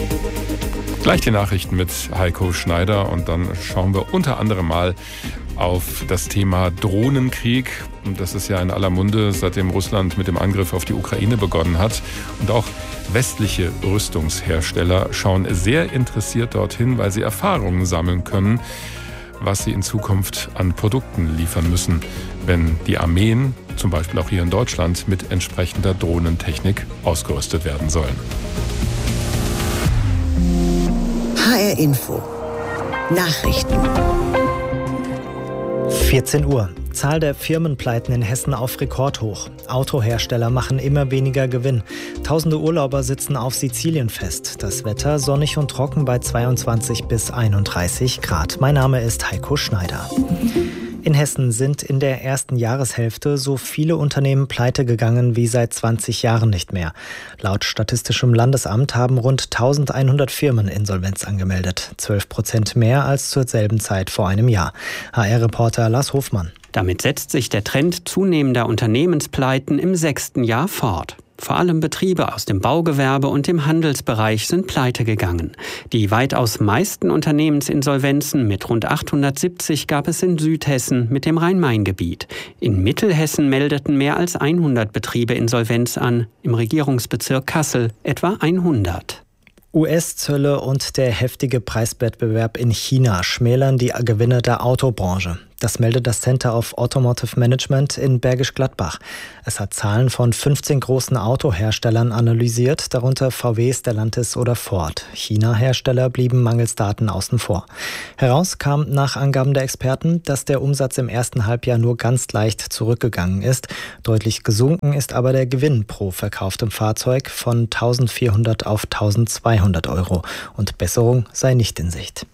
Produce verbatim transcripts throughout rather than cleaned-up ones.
Gleich die Nachrichten mit Heiko Schneider und dann schauen wir unter anderem mal auf das Thema Drohnenkrieg. Und das ist ja in aller Munde, seitdem Russland mit dem Angriff auf die Ukraine begonnen hat. Und auch westliche Rüstungshersteller schauen sehr interessiert dorthin, weil sie Erfahrungen sammeln können, was sie in Zukunft an Produkten liefern müssen, wenn die Armeen, zum Beispiel auch hier in Deutschland, mit entsprechender Drohnentechnik ausgerüstet werden sollen. H R Info Nachrichten. vierzehn Uhr. Zahl der Firmenpleiten in Hessen auf Rekordhoch. Autohersteller machen immer weniger Gewinn. Tausende Urlauber sitzen auf Sizilien fest. Das Wetter sonnig und trocken bei zweiundzwanzig bis einunddreißig Grad. Mein Name ist Heiko Schneider. In Hessen sind in der ersten Jahreshälfte so viele Unternehmen pleite gegangen wie seit zwanzig Jahren nicht mehr. Laut Statistischem Landesamt haben rund eintausendeinhundert Firmen Insolvenz angemeldet. zwölf Prozent mehr als zur selben Zeit vor einem Jahr. H R-Reporter Lars Hofmann. Damit setzt sich der Trend zunehmender Unternehmenspleiten im sechsten Jahr fort. Vor allem Betriebe aus dem Baugewerbe und dem Handelsbereich sind pleite gegangen. Die weitaus meisten Unternehmensinsolvenzen mit rund achthundertsiebzig gab es in Südhessen mit dem Rhein-Main-Gebiet. In Mittelhessen meldeten mehr als hundert Betriebe Insolvenz an, im Regierungsbezirk Kassel etwa hundert. U S-Zölle und der heftige Preiswettbewerb in China schmälern die Gewinne der Autobranche. Das meldet das Center of Automotive Management in Bergisch Gladbach. Es hat Zahlen von fünfzehn großen Autoherstellern analysiert, darunter V W, Stellantis oder Ford. China-Hersteller blieben mangels Daten außen vor. Heraus kam nach Angaben der Experten, dass der Umsatz im ersten Halbjahr nur ganz leicht zurückgegangen ist. Deutlich gesunken ist aber der Gewinn pro verkauftem Fahrzeug von eintausendvierhundert auf eintausendzweihundert Euro. Und Besserung sei nicht in Sicht.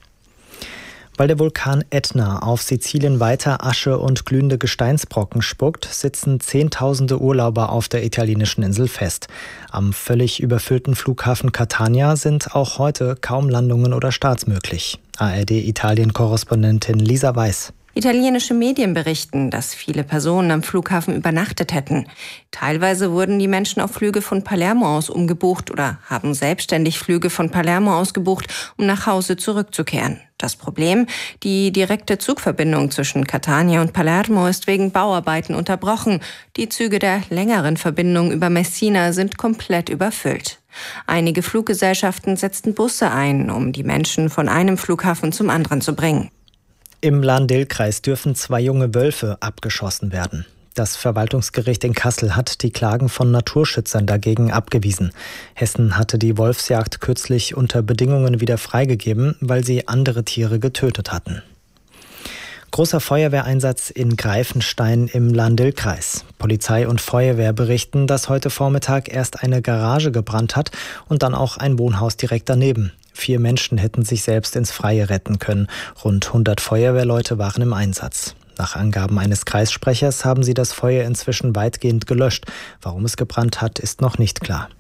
Weil der Vulkan Ätna auf Sizilien weiter Asche und glühende Gesteinsbrocken spuckt, sitzen Zehntausende Urlauber auf der italienischen Insel fest. Am völlig überfüllten Flughafen Catania sind auch heute kaum Landungen oder Starts möglich. A R D-Italien-Korrespondentin Lisa Weiß. Italienische Medien berichten, dass viele Personen am Flughafen übernachtet hätten. Teilweise wurden die Menschen auf Flüge von Palermo aus umgebucht oder haben selbstständig Flüge von Palermo aus gebucht, um nach Hause zurückzukehren. Das Problem: Die direkte Zugverbindung zwischen Catania und Palermo ist wegen Bauarbeiten unterbrochen. Die Züge der längeren Verbindung über Messina sind komplett überfüllt. Einige Fluggesellschaften setzten Busse ein, um die Menschen von einem Flughafen zum anderen zu bringen. Im Lahn-Dill-Kreis dürfen zwei junge Wölfe abgeschossen werden. Das Verwaltungsgericht in Kassel hat die Klagen von Naturschützern dagegen abgewiesen. Hessen hatte die Wolfsjagd kürzlich unter Bedingungen wieder freigegeben, weil sie andere Tiere getötet hatten. Großer Feuerwehreinsatz in Greifenstein im Lahn-Dill-Kreis. Polizei und Feuerwehr berichten, dass heute Vormittag erst eine Garage gebrannt hat und dann auch ein Wohnhaus direkt daneben. Vier Menschen hätten sich selbst ins Freie retten können. Rund hundert Feuerwehrleute waren im Einsatz. Nach Angaben eines Kreissprechers haben sie das Feuer inzwischen weitgehend gelöscht. Warum es gebrannt hat, ist noch nicht klar.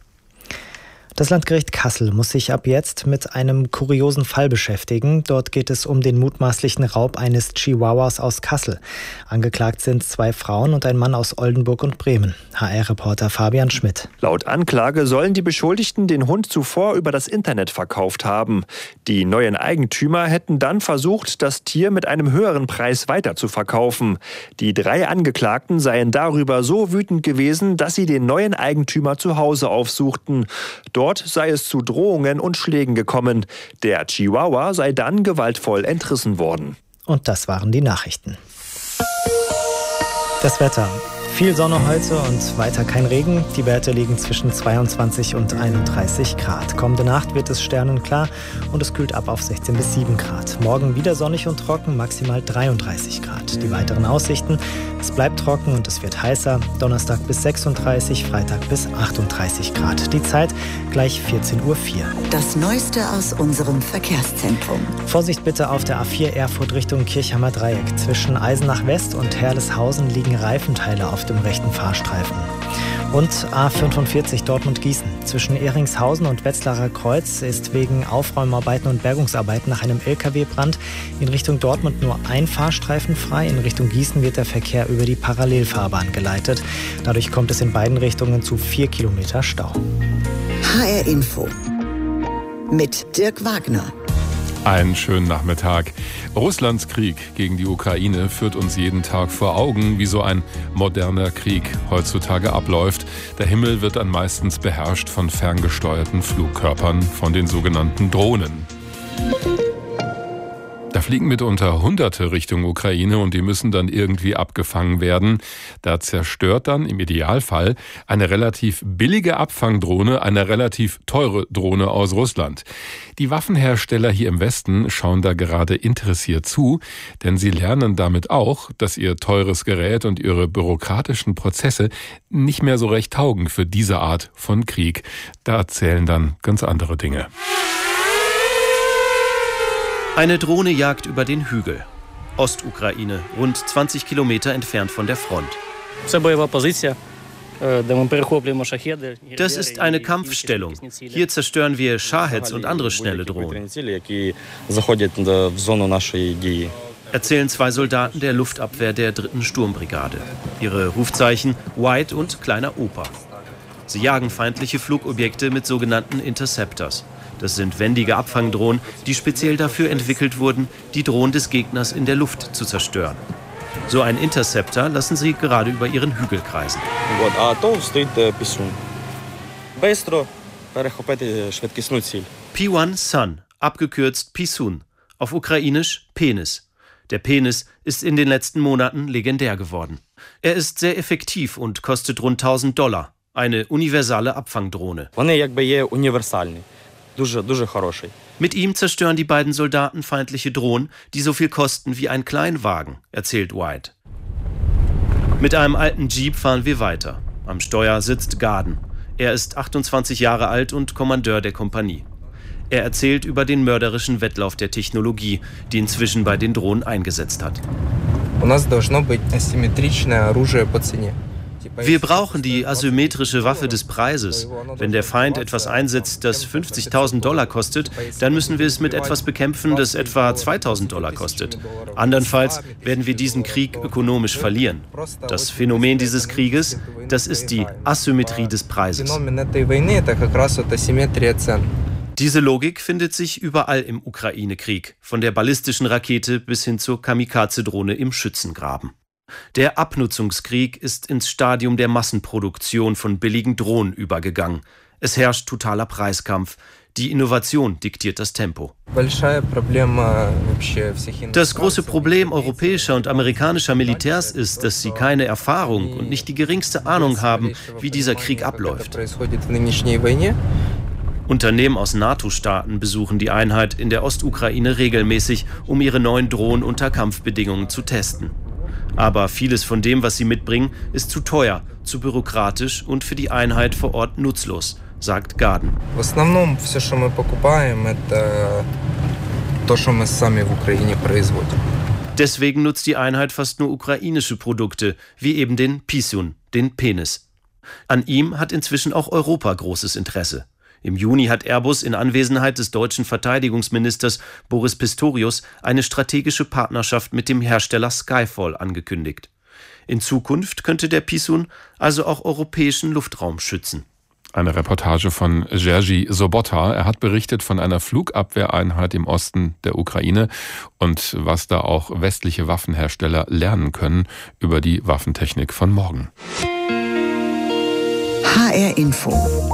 Das Landgericht Kassel muss sich ab jetzt mit einem kuriosen Fall beschäftigen. Dort geht es um den mutmaßlichen Raub eines Chihuahuas aus Kassel. Angeklagt sind zwei Frauen und ein Mann aus Oldenburg und Bremen. H R-Reporter Fabian Schmidt. Laut Anklage sollen die Beschuldigten den Hund zuvor über das Internet verkauft haben. Die neuen Eigentümer hätten dann versucht, das Tier mit einem höheren Preis weiterzuverkaufen. Die drei Angeklagten seien darüber so wütend gewesen, dass sie den neuen Eigentümer zu Hause aufsuchten. Dort sei es zu Drohungen und Schlägen gekommen. Der Chihuahua sei dann gewaltvoll entrissen worden. Und das waren die Nachrichten. Das Wetter. Viel Sonne heute und weiter kein Regen. Die Werte liegen zwischen zweiundzwanzig und einunddreißig Grad. Kommende Nacht wird es sternenklar und es kühlt ab auf sechzehn bis sieben Grad. Morgen wieder sonnig und trocken, maximal dreiunddreißig Grad. Die weiteren Aussichten: Es bleibt trocken und es wird heißer. Donnerstag bis sechsunddreißig, Freitag bis achtunddreißig Grad. Die Zeit gleich vierzehn Uhr vier. Das Neueste aus unserem Verkehrszentrum. Vorsicht bitte auf der A vier Erfurt Richtung Kirchheimer Dreieck. Zwischen Eisenach West und Herleshausen liegen Reifenteile auf dem rechten Fahrstreifen. Und A fünfundvierzig Dortmund-Gießen. Zwischen Ehringshausen und Wetzlarer Kreuz ist wegen Aufräumarbeiten und Bergungsarbeiten nach einem L K W-Brand in Richtung Dortmund nur ein Fahrstreifen frei. In Richtung Gießen wird der Verkehr über die Parallelfahrbahn geleitet. Dadurch kommt es in beiden Richtungen zu vier Kilometer Stau. H R Info. mit Dirk Wagner. Einen schönen Nachmittag. Russlands Krieg gegen die Ukraine führt uns jeden Tag vor Augen, wie so ein moderner Krieg heutzutage abläuft. Der Himmel wird dann meistens beherrscht von ferngesteuerten Flugkörpern, von den sogenannten Drohnen. Da fliegen mitunter Hunderte Richtung Ukraine und die müssen dann irgendwie abgefangen werden. Da zerstört dann im Idealfall eine relativ billige Abfangdrohne eine relativ teure Drohne aus Russland. Die Waffenhersteller hier im Westen schauen da gerade interessiert zu, denn sie lernen damit auch, dass ihr teures Gerät und ihre bürokratischen Prozesse nicht mehr so recht taugen für diese Art von Krieg. Da zählen dann ganz andere Dinge. Eine Drohne jagt über den Hügel. Ostukraine, rund zwanzig Kilometer entfernt von der Front. Das ist eine Kampfstellung. Hier zerstören wir Shaheds und andere schnelle Drohnen, erzählen zwei Soldaten der Luftabwehr der dritten Sturmbrigade. Ihre Rufzeichen White und Kleiner Opa. Sie jagen feindliche Flugobjekte mit sogenannten Interceptors. Das sind wendige Abfangdrohnen, die speziell dafür entwickelt wurden, die Drohnen des Gegners in der Luft zu zerstören. So ein Interceptor lassen sie gerade über ihren Hügel kreisen. P eins Sun, abgekürzt Pisun, auf ukrainisch Penis. Der Penis ist in den letzten Monaten legendär geworden. Er ist sehr effektiv und kostet rund tausend Dollar. Eine universale Abfangdrohne. Mit ihm zerstören die beiden Soldaten feindliche Drohnen, die so viel kosten wie ein Kleinwagen, erzählt White. Mit einem alten Jeep fahren wir weiter. Am Steuer sitzt Garden. Er ist achtundzwanzig Jahre alt und Kommandeur der Kompanie. Er erzählt über den mörderischen Wettlauf der Technologie, die inzwischen bei den Drohnen eingesetzt hat. Wir brauchen die asymmetrische Waffe des Preises. Wenn der Feind etwas einsetzt, das fünfzigtausend Dollar kostet, dann müssen wir es mit etwas bekämpfen, das etwa zweitausend Dollar kostet. Andernfalls werden wir diesen Krieg ökonomisch verlieren. Das Phänomen dieses Krieges, das ist die Asymmetrie des Preises. Diese Logik findet sich überall im Ukraine-Krieg, von der ballistischen Rakete bis hin zur Kamikaze-Drohne im Schützengraben. Der Abnutzungskrieg ist ins Stadium der Massenproduktion von billigen Drohnen übergegangen. Es herrscht totaler Preiskampf. Die Innovation diktiert das Tempo. Das große Problem europäischer und amerikanischer Militärs ist, dass sie keine Erfahrung und nicht die geringste Ahnung haben, wie dieser Krieg abläuft. Unternehmen aus NATO-Staaten besuchen die Einheit in der Ostukraine regelmäßig, um ihre neuen Drohnen unter Kampfbedingungen zu testen. Aber vieles von dem, was sie mitbringen, ist zu teuer, zu bürokratisch und für die Einheit vor Ort nutzlos, sagt Garden. Deswegen nutzt die Einheit fast nur ukrainische Produkte, wie eben den Pisun, den Penis. An ihm hat inzwischen auch Europa großes Interesse. Im Juni hat Airbus in Anwesenheit des deutschen Verteidigungsministers Boris Pistorius eine strategische Partnerschaft mit dem Hersteller Skyfall angekündigt. In Zukunft könnte der Pisun also auch europäischen Luftraum schützen. Eine Reportage von Jerzy Sobota. Er hat berichtet von einer Flugabwehreinheit im Osten der Ukraine und was da auch westliche Waffenhersteller lernen können über die Waffentechnik von morgen. H R Info.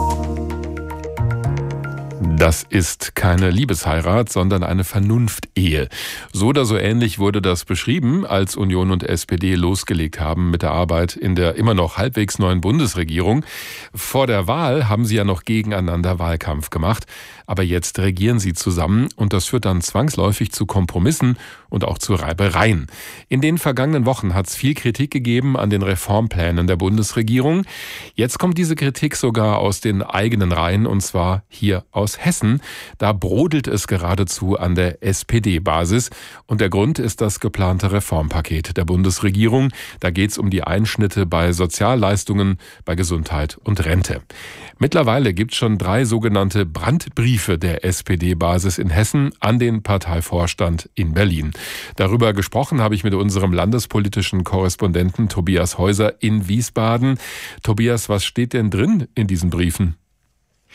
Das ist keine Liebesheirat, sondern eine Vernunftehe. So oder so ähnlich wurde das beschrieben, als Union und S P D losgelegt haben mit der Arbeit in der immer noch halbwegs neuen Bundesregierung. Vor der Wahl haben sie ja noch gegeneinander Wahlkampf gemacht. Aber jetzt regieren sie zusammen und das führt dann zwangsläufig zu Kompromissen und auch zu Reibereien. In den vergangenen Wochen hat es viel Kritik gegeben an den Reformplänen der Bundesregierung. Jetzt kommt diese Kritik sogar aus den eigenen Reihen und zwar hier aus Hessen. Da brodelt es geradezu an der S P D-Basis und der Grund ist das geplante Reformpaket der Bundesregierung. Da geht es um die Einschnitte bei Sozialleistungen, bei Gesundheit und Rente. Mittlerweile gibt es schon drei sogenannte Brandbriefe der S P D-Basis in Hessen an den Parteivorstand in Berlin. Darüber gesprochen habe ich mit unserem landespolitischen Korrespondenten Tobias Häuser in Wiesbaden. Tobias, was steht denn drin in diesen Briefen?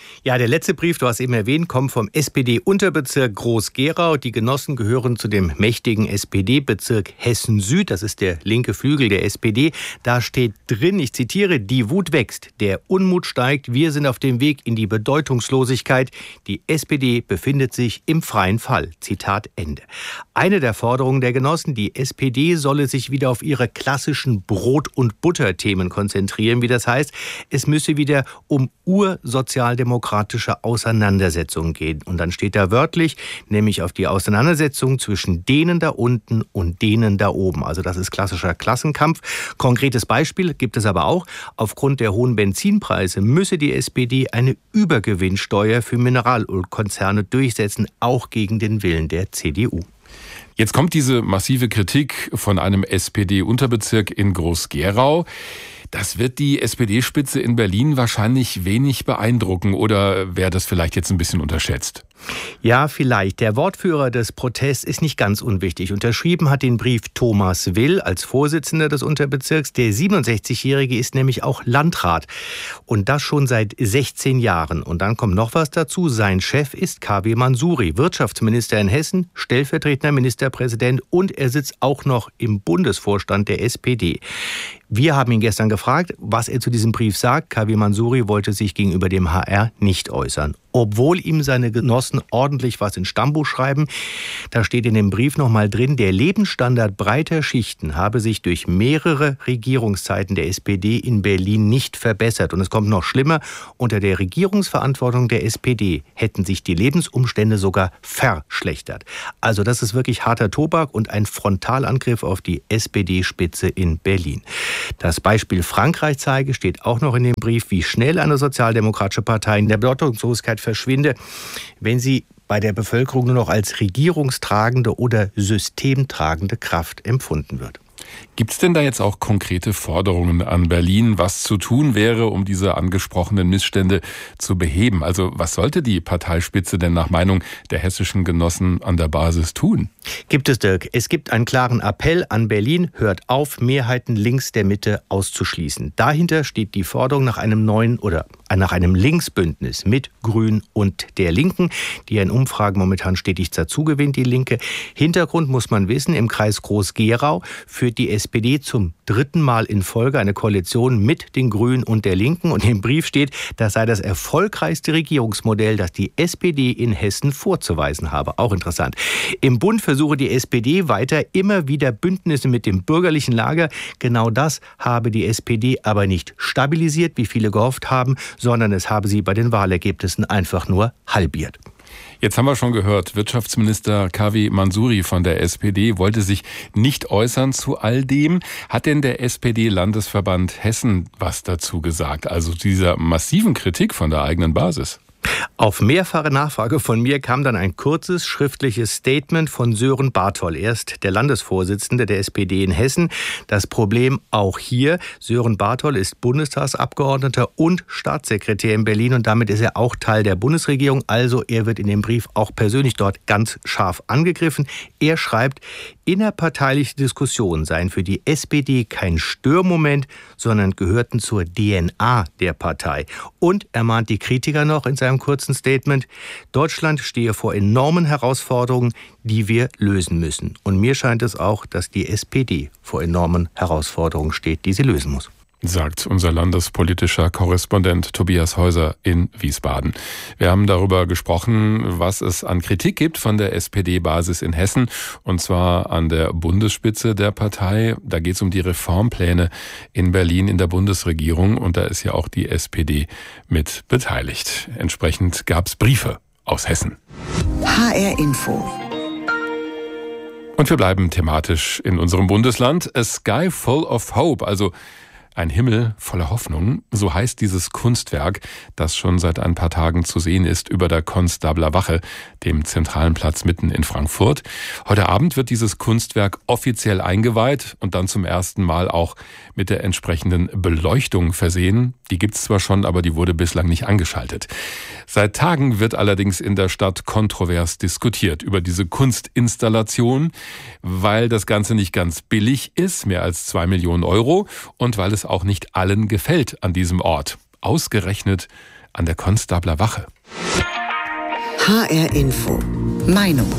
Ja, der letzte Brief, du hast eben erwähnt, kommt vom S P D-Unterbezirk Groß-Gerau. Die Genossen gehören zu dem mächtigen S P D-Bezirk Hessen-Süd. Das ist der linke Flügel der S P D. Da steht drin, ich zitiere, die Wut wächst, der Unmut steigt, wir sind auf dem Weg in die Bedeutungslosigkeit. Die S P D befindet sich im freien Fall. Zitat Ende. Eine der Forderungen der Genossen, die S P D solle sich wieder auf ihre klassischen Brot- und Butterthemen konzentrieren, wie das heißt. Es müsse wieder um ursozialdemokratische Auseinandersetzungen gehen. Und dann steht da wörtlich, nämlich auf die Auseinandersetzung zwischen denen da unten und denen da oben. Also das ist klassischer Klassenkampf. Konkretes Beispiel gibt es aber auch. Aufgrund der hohen Benzinpreise müsse die S P D eine Übergewinnsteuer für Mineralölkonzerne durchsetzen, auch gegen den Willen der C D U. Jetzt kommt diese massive Kritik von einem S P D-Unterbezirk in Groß-Gerau. Das wird die S P D-Spitze in Berlin wahrscheinlich wenig beeindrucken, oder wäre das vielleicht jetzt ein bisschen unterschätzt? Ja, vielleicht. Der Wortführer des Protests ist nicht ganz unwichtig. Unterschrieben hat den Brief Thomas Will als Vorsitzender des Unterbezirks. Der siebenundsechzigjährige ist nämlich auch Landrat. Und das schon seit sechzehn Jahren. Und dann kommt noch was dazu. Sein Chef ist K W Mansouri, Wirtschaftsminister in Hessen, stellvertretender Ministerpräsident, und er sitzt auch noch im Bundesvorstand der S P D. Wir haben ihn gestern gefragt, was er zu diesem Brief sagt. K W Mansouri wollte sich gegenüber dem H R nicht äußern, obwohl ihm seine Genossen ordentlich was ins Stammbuch schreiben. Da steht in dem Brief nochmal drin, der Lebensstandard breiter Schichten habe sich durch mehrere Regierungszeiten der S P D in Berlin nicht verbessert. Und es kommt noch schlimmer, unter der Regierungsverantwortung der S P D hätten sich die Lebensumstände sogar verschlechtert. Also das ist wirklich harter Tobak und ein Frontalangriff auf die S P D-Spitze in Berlin. Das Beispiel Frankreich zeige, steht auch noch in dem Brief, wie schnell eine sozialdemokratische Partei in der Bedeutungslosigkeit verschwinde, wenn sie bei der Bevölkerung nur noch als regierungstragende oder systemtragende Kraft empfunden wird. Gibt es denn da jetzt auch konkrete Forderungen an Berlin, was zu tun wäre, um diese angesprochenen Missstände zu beheben? Also was sollte die Parteispitze denn nach Meinung der hessischen Genossen an der Basis tun? Gibt es, Dirk. Es gibt einen klaren Appell an Berlin, hört auf, Mehrheiten links der Mitte auszuschließen. Dahinter steht die Forderung nach einem neuen oder nach einem Linksbündnis mit Grün und der Linken, die in Umfragen momentan stetig dazu gewinnt, die Linke. Hintergrund muss man wissen, im Kreis Groß-Gerau führt die S P D zum dritten Mal in Folge eine Koalition mit den Grünen und der Linken. Und im Brief steht, das sei das erfolgreichste Regierungsmodell, das die S P D in Hessen vorzuweisen habe. Auch interessant. Im Bund versuche die S P D weiter immer wieder Bündnisse mit dem bürgerlichen Lager. Genau das habe die S P D aber nicht stabilisiert, wie viele gehofft haben, sondern es habe sie bei den Wahlergebnissen einfach nur halbiert. Jetzt haben wir schon gehört, Wirtschaftsminister K W Mansouri von der S P D wollte sich nicht äußern zu all dem. Hat denn der S P D-Landesverband Hessen was dazu gesagt? Also dieser massiven Kritik von der eigenen Basis? Auf mehrfache Nachfrage von mir kam dann ein kurzes schriftliches Statement von Sören Bartol. Er ist der Landesvorsitzende der S P D in Hessen. Das Problem auch hier, Sören Bartol ist Bundestagsabgeordneter und Staatssekretär in Berlin und damit ist er auch Teil der Bundesregierung. Also er wird in dem Brief auch persönlich dort ganz scharf angegriffen. Er schreibt, innerparteiliche Diskussionen seien für die S P D kein Störmoment, sondern gehörten zur D N A der Partei. Und er mahnt die Kritiker noch in seinem kurzen Statement, Deutschland stehe vor enormen Herausforderungen, die wir lösen müssen. Und mir scheint es auch, dass die S P D vor enormen Herausforderungen steht, die sie lösen muss. Sagt unser landespolitischer Korrespondent Tobias Häuser in Wiesbaden. Wir haben darüber gesprochen, was es an Kritik gibt von der S P D-Basis in Hessen, und zwar an der Bundesspitze der Partei. Da geht es um die Reformpläne in Berlin in der Bundesregierung, und da ist ja auch die S P D mit beteiligt. Entsprechend gab es Briefe aus Hessen. H R Info. Und wir bleiben thematisch in unserem Bundesland. A Sky Full of Hope, also ein Himmel voller Hoffnung, so heißt dieses Kunstwerk, das schon seit ein paar Tagen zu sehen ist über der Konstabler Wache, dem zentralen Platz mitten in Frankfurt. Heute Abend wird dieses Kunstwerk offiziell eingeweiht und dann zum ersten Mal auch mit der entsprechenden Beleuchtung versehen. Die gibt's zwar schon, aber die wurde bislang nicht angeschaltet. Seit Tagen wird allerdings in der Stadt kontrovers diskutiert über diese Kunstinstallation, weil das Ganze nicht ganz billig ist, mehr als zwei Millionen Euro, und weil es auch nicht allen gefällt an diesem Ort. Ausgerechnet an der Konstabler Wache. H R Info. Meinung.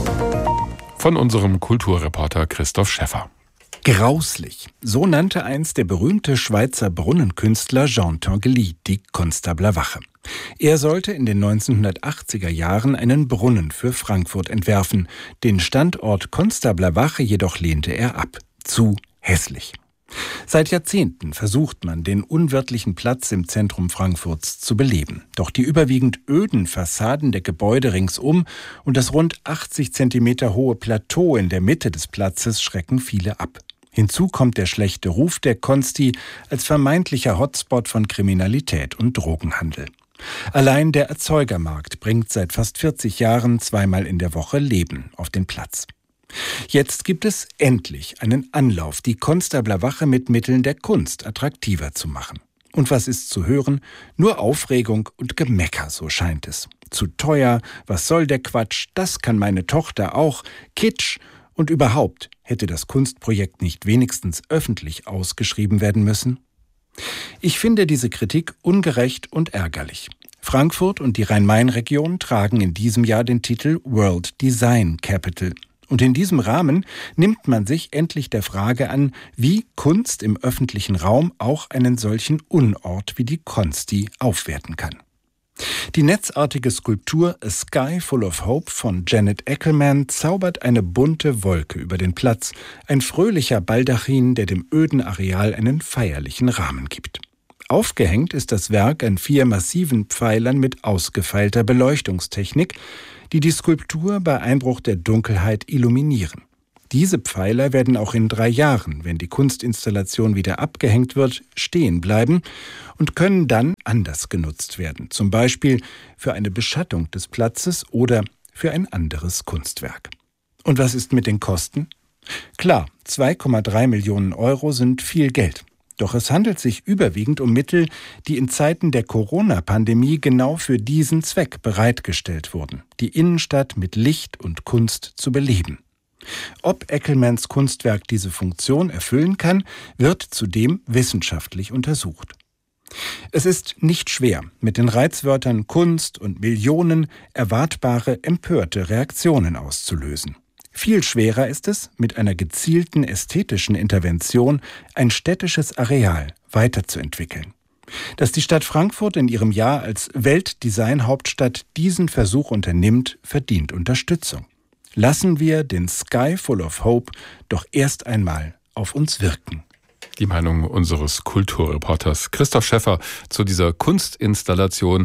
Von unserem Kulturreporter Christoph Schäffer. Grauslich. So nannte einst der berühmte Schweizer Brunnenkünstler Jean Tinguely die Konstabler Wache. Er sollte in den neunzehnhundertachtziger Jahren einen Brunnen für Frankfurt entwerfen. Den Standort Konstabler Wache jedoch lehnte er ab. Zu hässlich. Seit Jahrzehnten versucht man, den unwirtlichen Platz im Zentrum Frankfurts zu beleben. Doch die überwiegend öden Fassaden der Gebäude ringsum und das rund achtzig Zentimeter hohe Plateau in der Mitte des Platzes schrecken viele ab. Hinzu kommt der schlechte Ruf der Konsti als vermeintlicher Hotspot von Kriminalität und Drogenhandel. Allein der Erzeugermarkt bringt seit fast vierzig Jahren zweimal in der Woche Leben auf den Platz. Jetzt gibt es endlich einen Anlauf, die Konstabler Wache mit Mitteln der Kunst attraktiver zu machen. Und was ist zu hören? Nur Aufregung und Gemecker, so scheint es. Zu teuer, was soll der Quatsch, das kann meine Tochter auch, Kitsch. Und überhaupt, hätte das Kunstprojekt nicht wenigstens öffentlich ausgeschrieben werden müssen? Ich finde diese Kritik ungerecht und ärgerlich. Frankfurt und die Rhein-Main-Region tragen in diesem Jahr den Titel World Design Capital. Und in diesem Rahmen nimmt man sich endlich der Frage an, wie Kunst im öffentlichen Raum auch einen solchen Unort wie die Konsti aufwerten kann. Die netzartige Skulptur A Sky Full of Hope von Janet Eckelman zaubert eine bunte Wolke über den Platz, ein fröhlicher Baldachin, der dem öden Areal einen feierlichen Rahmen gibt. Aufgehängt ist das Werk an vier massiven Pfeilern mit ausgefeilter Beleuchtungstechnik, die die Skulptur bei Einbruch der Dunkelheit illuminieren. Diese Pfeiler werden auch in drei Jahren, wenn die Kunstinstallation wieder abgehängt wird, stehen bleiben und können dann anders genutzt werden, zum Beispiel für eine Beschattung des Platzes oder für ein anderes Kunstwerk. Und was ist mit den Kosten? Klar, zwei Komma drei Millionen Euro sind viel Geld. Doch es handelt sich überwiegend um Mittel, die in Zeiten der Corona-Pandemie genau für diesen Zweck bereitgestellt wurden, die Innenstadt mit Licht und Kunst zu beleben. Ob Eckelmans Kunstwerk diese Funktion erfüllen kann, wird zudem wissenschaftlich untersucht. Es ist nicht schwer, mit den Reizwörtern Kunst und Millionen erwartbare, empörte Reaktionen auszulösen. Viel schwerer ist es, mit einer gezielten ästhetischen Intervention ein städtisches Areal weiterzuentwickeln. Dass die Stadt Frankfurt in ihrem Jahr als Weltdesign-Hauptstadt diesen Versuch unternimmt, verdient Unterstützung. Lassen wir den Sky Full of Hope doch erst einmal auf uns wirken. Die Meinung unseres Kulturreporters Christoph Schäffer zu dieser Kunstinstallation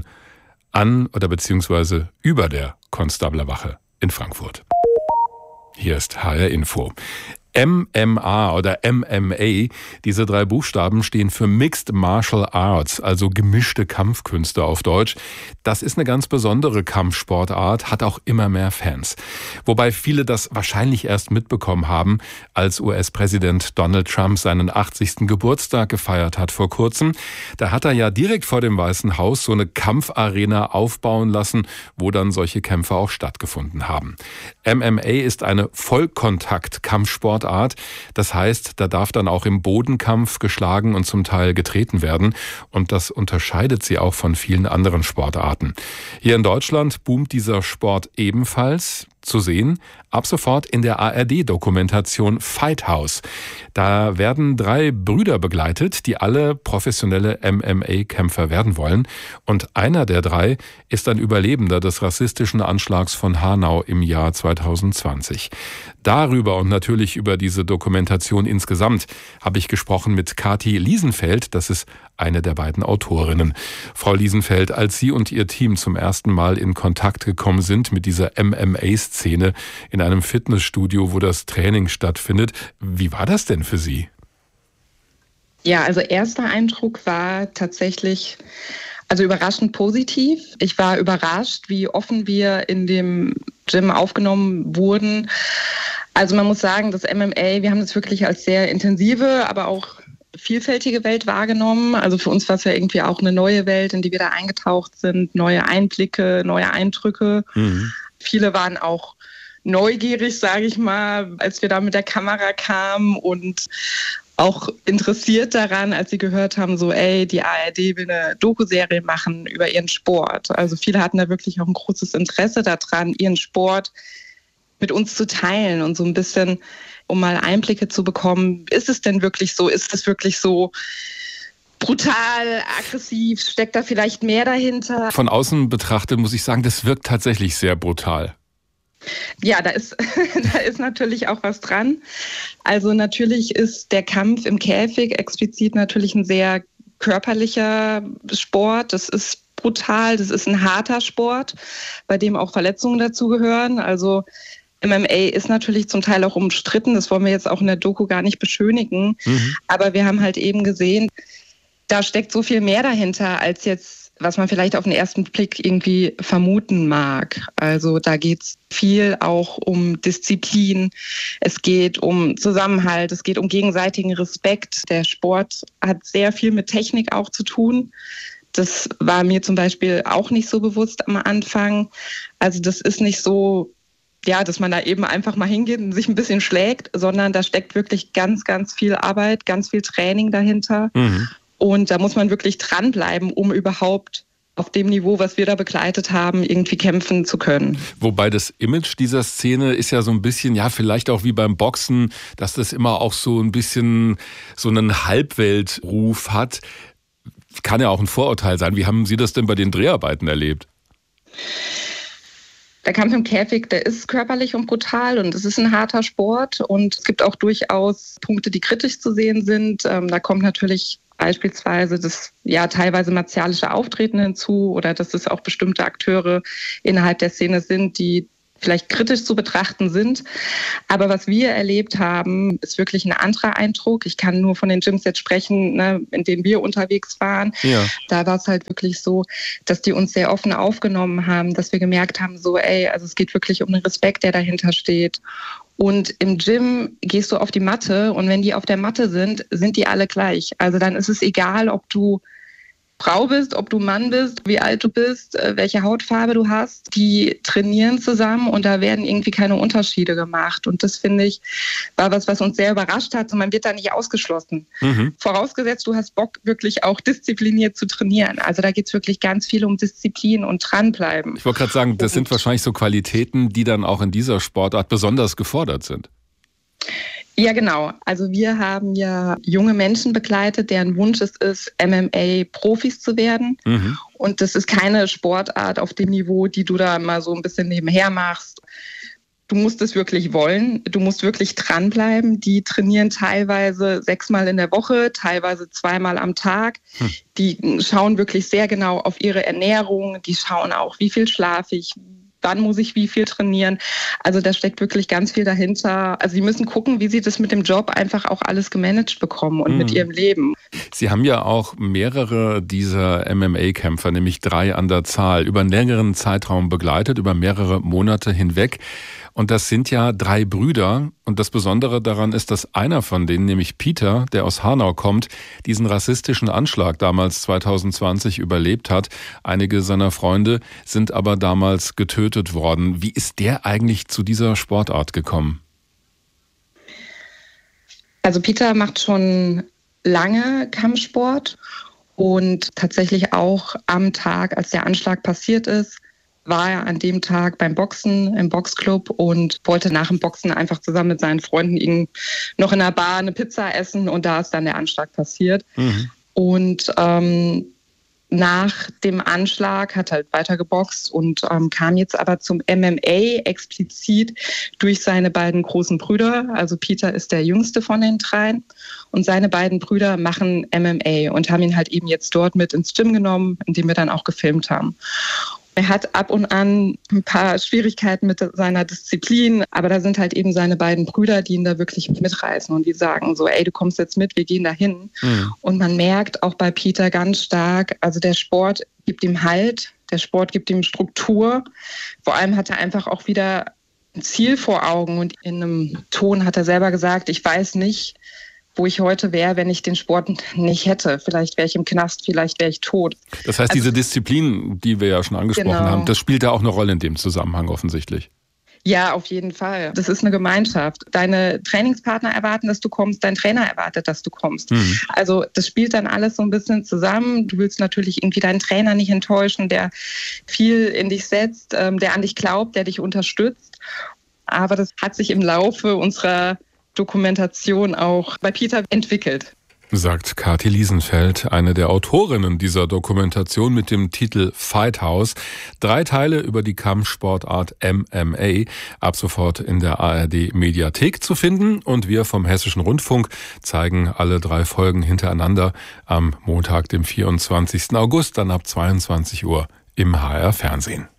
an oder beziehungsweise über der Konstabler Wache in Frankfurt. Hier ist H R Info. M M A oder M M A, diese drei Buchstaben stehen für Mixed Martial Arts, also gemischte Kampfkünste auf Deutsch. Das ist eine ganz besondere Kampfsportart, hat auch immer mehr Fans. Wobei viele das wahrscheinlich erst mitbekommen haben, als U S-Präsident Donald Trump seinen achtzigsten Geburtstag gefeiert hat vor kurzem. Da hat er ja direkt vor dem Weißen Haus so eine Kampfarena aufbauen lassen, wo dann solche Kämpfe auch stattgefunden haben. M M A ist eine Vollkontakt-Kampfsportart. Das heißt, da darf dann auch im Bodenkampf geschlagen und zum Teil getreten werden. Und das unterscheidet sie auch von vielen anderen Sportarten. Hier in Deutschland boomt dieser Sport ebenfalls. Zu sehen, ab sofort in der A R D-Dokumentation Fight House. Da werden drei Brüder begleitet, die alle professionelle M M A-Kämpfer werden wollen. Und einer der drei ist ein Überlebender des rassistischen Anschlags von Hanau im Jahr zweitausendzwanzig. Darüber und natürlich über diese Dokumentation insgesamt habe ich gesprochen mit Kathi Liesenfeld. Das ist eine der beiden Autorinnen. Frau Liesenfeld, als Sie und Ihr Team zum ersten Mal in Kontakt gekommen sind mit dieser M M A-Szene in einem Fitnessstudio, wo das Training stattfindet, wie war das denn für Sie? Ja, also erster Eindruck war tatsächlich also überraschend positiv. Ich war überrascht, wie offen wir in dem Gym aufgenommen wurden. Also man muss sagen, das M M A, wir haben das wirklich als sehr intensive, aber auch vielfältige Welt wahrgenommen. Also für uns war es ja irgendwie auch eine neue Welt, in die wir da eingetaucht sind, neue Einblicke, neue Eindrücke. Mhm. Viele waren auch neugierig, sage ich mal, als wir da mit der Kamera kamen und auch interessiert daran, als sie gehört haben, so ey, die A R D will eine Doku-Serie machen über ihren Sport. Also viele hatten da wirklich auch ein großes Interesse daran, ihren Sport mit uns zu teilen und so ein bisschen, um mal Einblicke zu bekommen, ist es denn wirklich so, ist es wirklich so brutal, aggressiv, steckt da vielleicht mehr dahinter? Von außen betrachtet muss ich sagen, das wirkt tatsächlich sehr brutal. Ja, da ist, da ist natürlich auch was dran. Also natürlich ist der Kampf im Käfig explizit natürlich ein sehr körperlicher Sport. Das ist brutal, das ist ein harter Sport, bei dem auch Verletzungen dazugehören. Also M M A ist natürlich zum Teil auch umstritten, das wollen wir jetzt auch in der Doku gar nicht beschönigen. Mhm. Aber wir haben halt eben gesehen, da steckt so viel mehr dahinter als jetzt, was man vielleicht auf den ersten Blick irgendwie vermuten mag. Also da geht es viel auch um Disziplin, es geht um Zusammenhalt, es geht um gegenseitigen Respekt. Der Sport hat sehr viel mit Technik auch zu tun. Das war mir zum Beispiel auch nicht so bewusst am Anfang. Also das ist nicht so, ja, dass man da eben einfach mal hingeht und sich ein bisschen schlägt, sondern da steckt wirklich ganz, ganz viel Arbeit, ganz viel Training dahinter. Mhm. Und da muss man wirklich dranbleiben, um überhaupt auf dem Niveau, was wir da begleitet haben, irgendwie kämpfen zu können. Wobei das Image dieser Szene ist ja so ein bisschen, ja, vielleicht auch wie beim Boxen, dass das immer auch so ein bisschen so einen Halbweltruf hat. Kann ja auch ein Vorurteil sein. Wie haben Sie das denn bei den Dreharbeiten erlebt? Der Kampf im Käfig, der ist körperlich und brutal und es ist ein harter Sport und es gibt auch durchaus Punkte, die kritisch zu sehen sind. Ähm, da kommt natürlich beispielsweise das ja teilweise martialische Auftreten hinzu oder dass es auch bestimmte Akteure innerhalb der Szene sind, die vielleicht kritisch zu betrachten sind. Aber was wir erlebt haben, ist wirklich ein anderer Eindruck. Ich kann nur von den Gyms jetzt sprechen, ne, in denen wir unterwegs waren. Ja. Da war es halt wirklich so, dass die uns sehr offen aufgenommen haben, dass wir gemerkt haben, so ey, also es geht wirklich um den Respekt, der dahinter steht. Und im Gym gehst du auf die Matte und wenn die auf der Matte sind, sind die alle gleich. Also dann ist es egal, ob du Frau bist, ob du Mann bist, wie alt du bist, welche Hautfarbe du hast. Die trainieren zusammen und da werden irgendwie keine Unterschiede gemacht. Und das, finde ich, war was, was uns sehr überrascht hat. Und man wird da nicht ausgeschlossen. Mhm. Vorausgesetzt, du hast Bock, wirklich auch diszipliniert zu trainieren. Also da geht es wirklich ganz viel um Disziplin und dranbleiben. Ich wollte gerade sagen, das sind wahrscheinlich so Qualitäten, die dann auch in dieser Sportart besonders gefordert sind. Ja, genau. Also wir haben ja junge Menschen begleitet, deren Wunsch es ist, M M A-Profis zu werden. Mhm. Und das ist keine Sportart auf dem Niveau, die du da mal so ein bisschen nebenher machst. Du musst es wirklich wollen. Du musst wirklich dranbleiben. Die trainieren teilweise sechsmal in der Woche, teilweise zweimal am Tag. Hm. Die schauen wirklich sehr genau auf ihre Ernährung. Die schauen auch, wie viel schlafe ich, wann muss ich wie viel trainieren. Also da steckt wirklich ganz viel dahinter. Also sie müssen gucken, wie sie das mit dem Job einfach auch alles gemanagt bekommen und mhm. mit ihrem Leben. Sie haben ja auch mehrere dieser M M A-Kämpfer, nämlich drei an der Zahl, über einen längeren Zeitraum begleitet, über mehrere Monate hinweg. Und das sind ja drei Brüder. Und das Besondere daran ist, dass einer von denen, nämlich Peter, der aus Hanau kommt, diesen rassistischen Anschlag damals zwanzig zwanzig überlebt hat. Einige seiner Freunde sind aber damals getötet worden. Wie ist der eigentlich zu dieser Sportart gekommen? Also Peter macht schon lange Kampfsport und tatsächlich auch am Tag, als der Anschlag passiert ist, war er an dem Tag beim Boxen im Boxclub und wollte nach dem Boxen einfach zusammen mit seinen Freunden noch in der Bar eine Pizza essen und da ist dann der Anschlag passiert. Mhm. Und ähm, nach dem Anschlag hat er halt weiter geboxt und ähm, kam jetzt aber zum M M A explizit durch seine beiden großen Brüder. Also Peter ist der jüngste von den dreien und seine beiden Brüder machen M M A und haben ihn halt eben jetzt dort mit ins Gym genommen, in dem wir dann auch gefilmt haben. Er hat ab und an ein paar Schwierigkeiten mit seiner Disziplin, aber da sind halt eben seine beiden Brüder, die ihn da wirklich mitreißen und die sagen so, ey, du kommst jetzt mit, wir gehen da hin. Mhm. Und man merkt auch bei Peter ganz stark, also der Sport gibt ihm Halt, der Sport gibt ihm Struktur. Vor allem hat er einfach auch wieder ein Ziel vor Augen und in einem Ton hat er selber gesagt, ich weiß nicht, wo ich heute wäre, wenn ich den Sport nicht hätte. Vielleicht wäre ich im Knast, vielleicht wäre ich tot. Das heißt, also, diese Disziplin, die wir ja schon angesprochen genau. haben, das spielt ja auch eine Rolle in dem Zusammenhang offensichtlich. Ja, auf jeden Fall. Das ist eine Gemeinschaft. Deine Trainingspartner erwarten, dass du kommst, dein Trainer erwartet, dass du kommst. Mhm. Also das spielt dann alles so ein bisschen zusammen. Du willst natürlich irgendwie deinen Trainer nicht enttäuschen, der viel in dich setzt, der an dich glaubt, der dich unterstützt. Aber das hat sich im Laufe unserer Dokumentation auch bei Peter entwickelt. Sagt Kathi Liesenfeld, eine der Autorinnen dieser Dokumentation mit dem Titel Fight House. Drei Teile über die Kampfsportart M M A, ab sofort in der A R D-Mediathek zu finden. Und wir vom Hessischen Rundfunk zeigen alle drei Folgen hintereinander am Montag, dem vierundzwanzigsten August, dann ab zweiundzwanzig Uhr im H R Fernsehen.